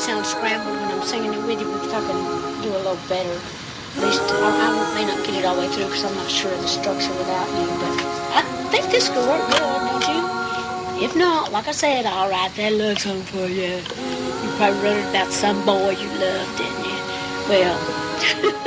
sound scrambled when I'm singing it with you, but if I can do a little better, at least I may not get it all the way through because I'm not sure of the structure without you, but I think this could work good, don't you? If not, like I said, I'll write that love song for you. You probably wrote it about some boy you loved, didn't you? Well,